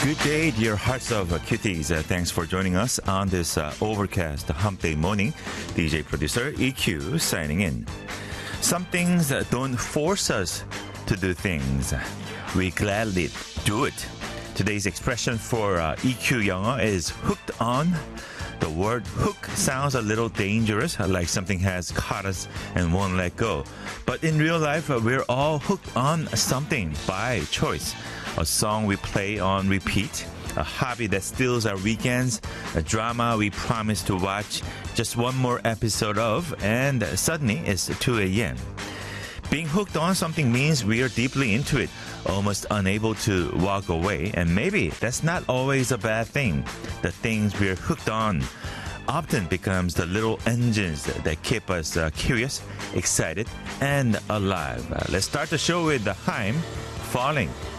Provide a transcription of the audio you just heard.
Good day, dear hearts of cuties. Thanks for joining us on this overcast hump day morning. DJ producer EQ signing in. Some things don't force us to do things. We gladly do it. Today's expression for EQ 영어 is hooked on. The word hook sounds a little dangerous, like something has caught us and won't let go. But in real life, we're all hooked on something by choice. A song we play on repeat, a hobby that steals our weekends, a drama we promise to watch just one more episode of, and suddenly it's 2 a.m. Being hooked on something means we are deeply into it, almost unable to walk away, and maybe that's not always a bad thing. The things we're hooked on often becomes the little engines that keep us curious, excited, and alive. Let's start the show with the Haim, Falling.